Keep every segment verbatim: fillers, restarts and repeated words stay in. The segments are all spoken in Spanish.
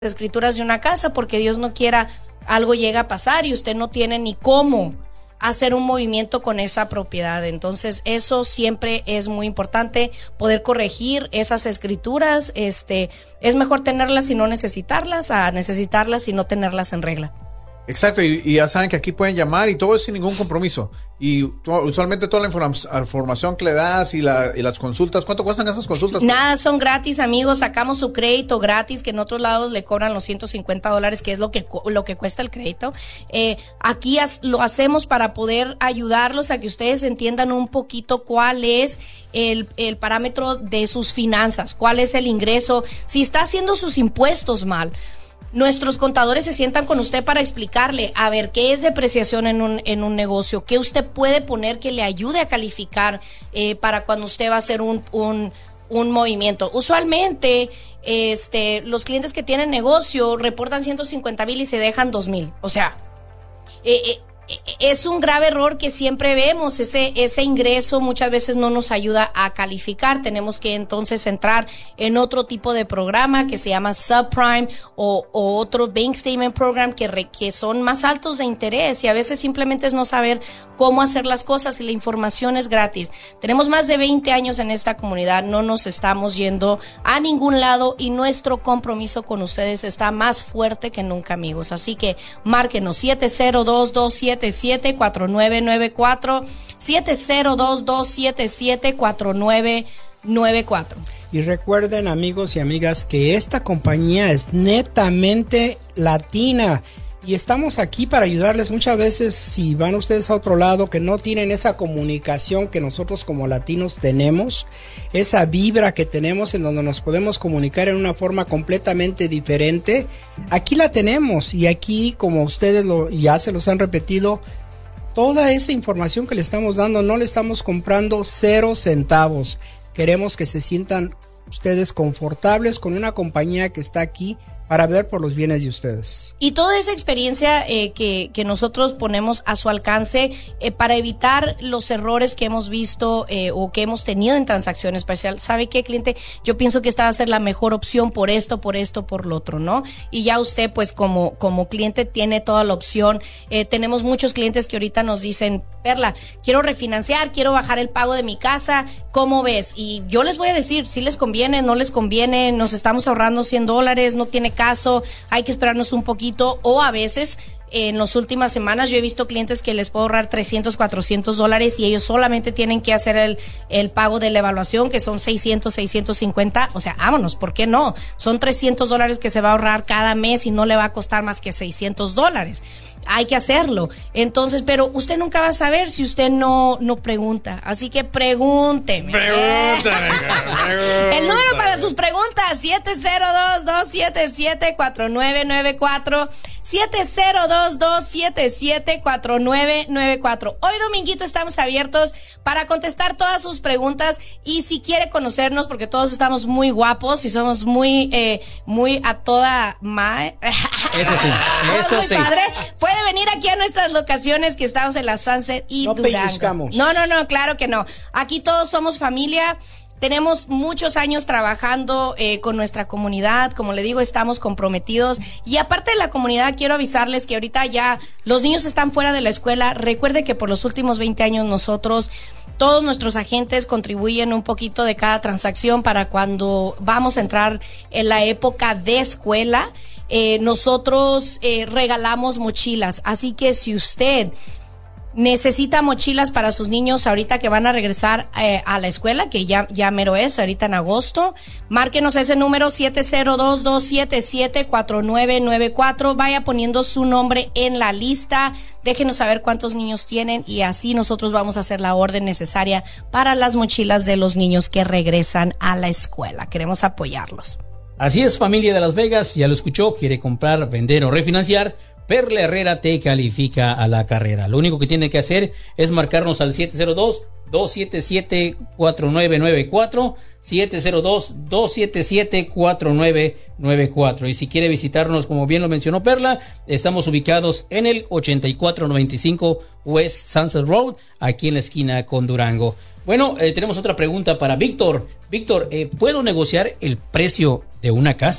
escrituras de una casa, porque Dios no quiera algo llega a pasar y usted no tiene ni cómo hacer un movimiento con esa propiedad. Entonces eso siempre es muy importante, poder corregir esas escrituras. Este, es mejor tenerlas y no necesitarlas a necesitarlas y no tenerlas en regla. Exacto, y, y ya saben que aquí pueden llamar y todo es sin ningún compromiso. Y to, usualmente toda la inform- información que le das y, la, y las consultas, ¿cuánto cuestan esas consultas? Nada, son gratis, amigos. Sacamos su crédito gratis, que en otros lados le cobran los ciento cincuenta dólares, que es lo que, lo que cuesta el crédito. Eh, aquí as, lo hacemos para poder ayudarlos a que ustedes entiendan un poquito cuál es el, el parámetro de sus finanzas, cuál es el ingreso, si está haciendo sus impuestos mal. Nuestros contadores se sientan con usted para explicarle, a ver, qué es depreciación en un, en un negocio, qué usted puede poner que le ayude a calificar eh, para cuando usted va a hacer un, un, un movimiento. Usualmente, este, los clientes que tienen negocio reportan ciento cincuenta mil y se dejan dos mil. O sea, eh, eh, es un grave error que siempre vemos. Ese, ese ingreso muchas veces no nos ayuda a calificar. Tenemos que entonces entrar en otro tipo de programa que se llama subprime o, o otro bank statement program que, re, que son más altos de interés, y a veces simplemente es no saber cómo hacer las cosas, y la información es gratis. Tenemos más de veinte años en esta comunidad, no nos estamos yendo a ningún lado y nuestro compromiso con ustedes está más fuerte que nunca, amigos. Así que márquenos siete cero dos, dos siete siete, cuatro nueve nueve cuatro, siete cero dos, dos siete siete, cuatro nueve nueve cuatro. Y recuerden, amigos y amigas, que esta compañía es netamente latina y estamos aquí para ayudarles. Muchas veces, si van ustedes a otro lado que no tienen esa comunicación que nosotros como latinos tenemos, esa vibra que tenemos en donde nos podemos comunicar en una forma completamente diferente, aquí la tenemos. Y aquí, como ustedes lo, ya se los han repetido, toda esa información que le estamos dando, no le estamos comprando cero centavos. Queremos que se sientan ustedes confortables con una compañía que está aquí para ver por los bienes de ustedes. Y toda esa experiencia eh, que, que nosotros ponemos a su alcance eh, para evitar los errores que hemos visto eh, o que hemos tenido en transacciones parciales. ¿Sabe qué, cliente? Yo pienso que esta va a ser la mejor opción por esto, por esto, por lo otro, ¿no? Y ya usted, pues, como, como cliente tiene toda la opción. Eh, tenemos muchos clientes que ahorita nos dicen, Perla, quiero refinanciar, quiero bajar el pago de mi casa, ¿cómo ves? Y yo les voy a decir, si les conviene, no les conviene, nos estamos ahorrando cien dólares, no tiene caso, hay que esperarnos un poquito. O a veces, en las últimas semanas, yo he visto clientes que les puedo ahorrar trescientos, cuatrocientos dólares y ellos solamente tienen que hacer el, el pago de la evaluación, que son seiscientos, seiscientos cincuenta. O sea, vámonos, ¿por qué no? Son trescientos dólares que se va a ahorrar cada mes y no le va a costar más que seiscientos dólares. Hay que hacerlo. Entonces, pero usted nunca va a saber si usted no, no pregunta. Así que pregúnteme. Pregúntame. El número para sus preguntas, siete cero dos, dos siete siete, cuatro nueve nueve cuatro. siete cero dos, dos siete siete, cuatro nueve nueve cuatro. Hoy dominguito estamos abiertos para contestar todas sus preguntas, y si quiere conocernos, porque todos estamos muy guapos y somos muy eh, muy a toda ma... Eso sí, eso muy sí. Padre, puede venir aquí a nuestras locaciones que estamos en la Sunset y no Durango. Pellizcamos. No, no, no, claro que no. Aquí todos somos familia. Tenemos muchos años trabajando eh, con nuestra comunidad. Como le digo, estamos comprometidos. Y aparte de la comunidad, quiero avisarles que ahorita ya los niños están fuera de la escuela. Recuerde que por los últimos veinte años nosotros, todos nuestros agentes contribuyen un poquito de cada transacción para cuando vamos a entrar en la época de escuela. Eh, nosotros eh, regalamos mochilas. Así que si usted necesita mochilas para sus niños ahorita que van a regresar eh, a la escuela, que ya, ya mero es, ahorita en agosto, márquenos ese número siete cero dos, dos siete siete, cuatro nueve nueve cuatro. Vaya poniendo su nombre en la lista, déjenos saber cuántos niños tienen y así nosotros vamos a hacer la orden necesaria para las mochilas de los niños que regresan a la escuela. Queremos apoyarlos. Así es, familia de Las Vegas, ya lo escuchó, quiere comprar, vender o refinanciar, Perla Herrera te califica a la carrera. Lo único que tiene que hacer es marcarnos al siete cero dos, dos siete siete, cuatro nueve nueve cuatro, siete cero dos, dos siete siete, cuatro nueve nueve cuatro. Y si quiere visitarnos, como bien lo mencionó Perla, estamos ubicados en el ochenta y cuatro noventa y cinco West Sunset Road, aquí en la esquina con Durango. Bueno, eh, tenemos otra pregunta para Víctor. Víctor, eh, ¿puedo negociar el precio de una casa?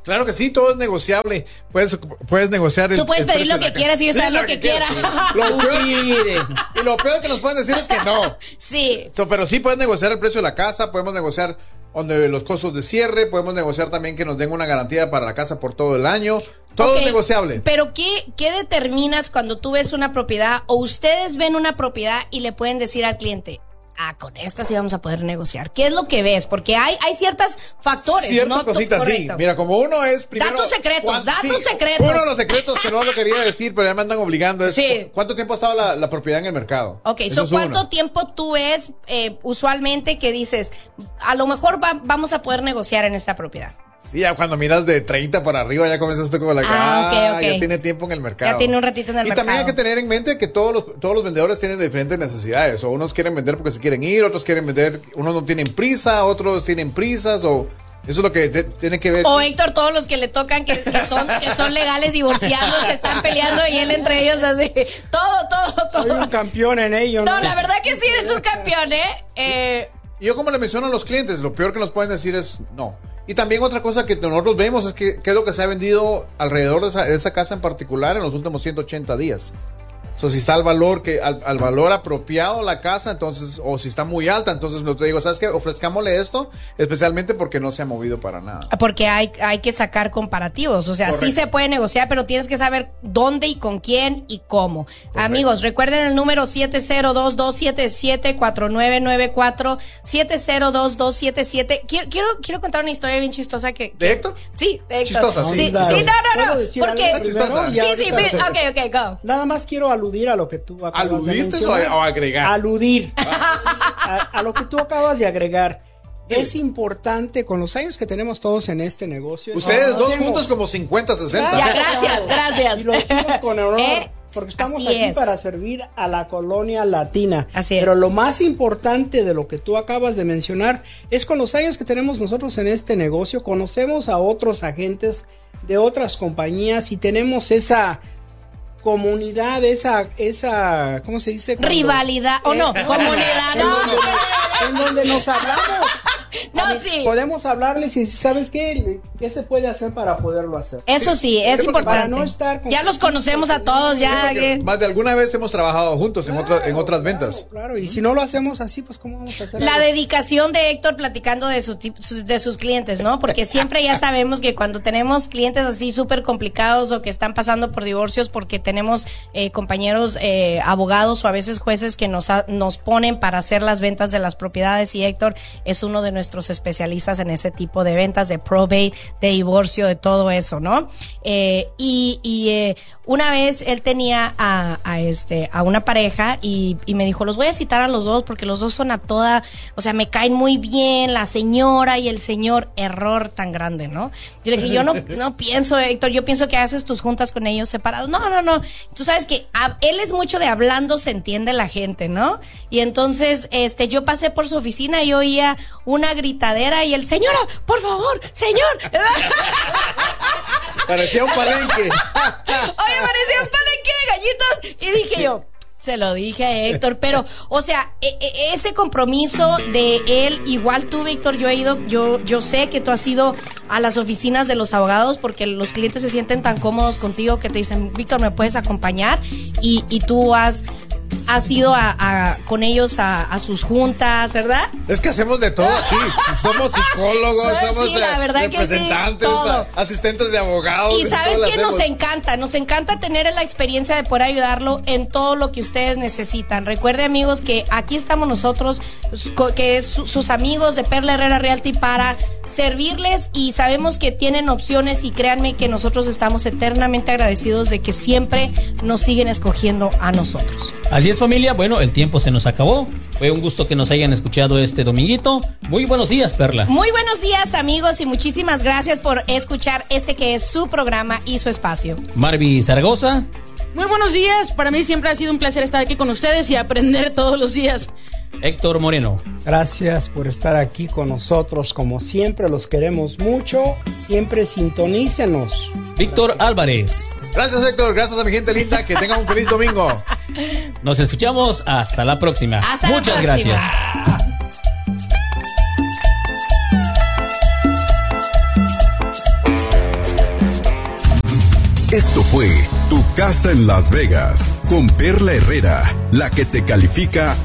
Claro que sí, todo es negociable. Puedes, puedes negociar el Tú puedes el pedir precio lo de que la quieras y yo ca- estar Sí, lo que quiera. Lo peor, y lo peor que nos pueden decir es que no. Sí. So, pero sí puedes negociar el precio de la casa, podemos negociar donde los costos de cierre, podemos negociar también que nos den una garantía para la casa por todo el año. Todo Ok, es negociable. Pero ¿qué, ¿qué determinas cuando tú ves una propiedad o ustedes ven una propiedad y le pueden decir al cliente, ah, con esta sí vamos a poder negociar? ¿Qué es lo que ves? Porque hay, hay ciertos factores. Ciertas ¿no? cositas, sí. Correcto. Mira, como uno es primero... Datos secretos, ¿cuán- datos secretos. Uno de los secretos que no lo quería decir, pero ya me andan obligando es Sí. cu- ¿cuánto tiempo ha estado la, la propiedad en el mercado? Ok, Eso so, es ¿cuánto uno. tiempo tú ves eh, usualmente que dices, a lo mejor va- vamos a poder negociar en esta propiedad? Sí, ya cuando miras de treinta para arriba ya comenzaste como la que, Ah, ok, ah, ok. ya tiene tiempo en el mercado. Ya tiene un ratito en el y mercado. también hay que tener en mente que todos los, todos los vendedores tienen diferentes necesidades. O unos quieren vender porque se quieren ir, otros quieren vender, unos no tienen prisa, otros tienen prisas, o eso es lo que te- tiene que ver. O Héctor, todos los que le tocan que, que son que son legales divorciados se están peleando y él entre ellos así. Todo, todo, Soy todo. un campeón en ello, ¿no? No, la verdad que sí eres un campeón, ¿eh? eh Y yo como le menciono a los clientes, lo peor que nos pueden decir es no. Y también otra cosa que nosotros vemos es que qué es lo que se ha vendido alrededor de esa, de esa casa en particular en los últimos ciento ochenta días. So, si está al valor que al, al valor apropiado la casa, entonces, o si está muy alta, entonces no te digo, ¿sabes qué? Ofrezcámosle esto, especialmente porque no se ha movido para nada. Porque hay, hay que sacar comparativos. O sea, sí Correcto. se puede negociar, pero tienes que saber dónde y con quién y cómo. Amigos, recuerden el número siete cero dos, dos siete siete, cuatro nueve nueve cuatro, siete cero dos, dos siete siete. Quiero, quiero, quiero contar una historia bien chistosa que... ¿De Héctor? Sí, de Héctor. Chistosa, sí. Sí, Anda. sí, no, no, ¿Puedo no. decir Porque... algo primero? Chistosa. Y Sí, sí, ahorita- ok, ok, go. Nada más quiero aludir a lo que tú acabas de ¿Aludirte mencionar. o, o agregar? Aludir. a, a lo que tú acabas de agregar. Es importante, con los años que tenemos todos en este negocio. Ustedes no dos tenemos- juntos como cincuenta, sesenta. Ya, gracias, gracias. Y lo decimos con honor, ¿Eh? porque estamos Así aquí es. para servir a la colonia latina. Así es. Pero lo más importante de lo que tú acabas de mencionar es con los años que tenemos nosotros en este negocio, conocemos a otros agentes de otras compañías y tenemos esa comunidad, esa, esa, ¿cómo se dice? Cuando- Rivalidad, o no, Eh, comunidad, en no. donde- en donde nos hablamos. No, A mí, sí. Podemos hablarles y ¿sabes qué? ¿Qué se puede hacer para poderlo hacer? Eso sí, es Sí, porque importante. para no estar con- Ya los conocemos a todos, ya. Porque que- más de alguna vez hemos trabajado juntos en, otra- en otras ventas. Claro, claro, y si no lo hacemos así, pues ¿cómo vamos a hacer? La algo? dedicación de Héctor platicando de, su, tip- su- de sus clientes, ¿no? Porque siempre ya sabemos que cuando tenemos clientes así súper complicados o que están pasando por divorcios porque tenemos eh, compañeros eh, abogados o a veces jueces que nos, ha- nos ponen para hacer las ventas de las propiedades y Héctor es uno de nuestros especialistas en ese tipo de ventas, de probate, de divorcio, de todo eso, ¿no? Eh, y y eh, una vez él tenía a, a este a una pareja y, y me dijo, los voy a citar a los dos porque los dos son a toda, o sea, me caen muy bien, la señora y el señor, error tan grande, ¿no? Yo le dije, yo no, no pienso, Héctor, yo pienso que haces tus juntas con ellos separados. No, no, no. Tú sabes que a- él es mucho de hablando, se entiende la gente, ¿no? Y entonces, este, yo pasé por su oficina y oía una gritadera y el, señora, por favor, señor. Parecía un palenque. Oye, parecía un palenque de gallitos. Y dije yo, se lo dije a Héctor, pero, o sea, e- e- ese compromiso de él, igual tú, Víctor, yo he ido, yo, yo sé que tú has ido a las oficinas de los abogados porque los clientes se sienten tan cómodos contigo que te dicen, Víctor, ¿me puedes acompañar? Y, y tú has, has ido a, a- con ellos a, a sus juntas, ¿verdad? Es que hacemos de todo aquí. Somos psicólogos, Sí, somos la eh, verdad que sí, representantes, todo. a- asistentes de abogados. Y sabes todo lo que nos hacemos. encanta, nos encanta tener la experiencia de poder ayudarlo en todo lo que ustedes necesitan. Recuerde, amigos, que aquí estamos nosotros, co- que es su- sus amigos de Perla Herrera Realty para servirles y sabemos que tienen opciones y créanme que nosotros estamos eternamente agradecidos de que siempre nos siguen escogiendo a nosotros. Así es, familia. Bueno, el tiempo se nos acabó. Fue un gusto que nos hayan escuchado este dominguito. Muy buenos días, Perla. Muy buenos días, amigos, y muchísimas gracias por escuchar este que es su programa y su espacio. Marvi Zaragoza. Muy buenos días, para mí siempre ha sido un placer estar aquí con ustedes y aprender todos los días. Héctor Moreno. Gracias por estar aquí con nosotros. Como siempre, los queremos mucho. Siempre sintonícenos. Víctor Álvarez. Gracias, Héctor. Gracias a mi gente linda. Que tengan un feliz domingo. Nos escuchamos hasta la próxima. Hasta la Muchas próxima. gracias. Esto fue Tu Casa en Las Vegas con Perla Herrera, la que te califica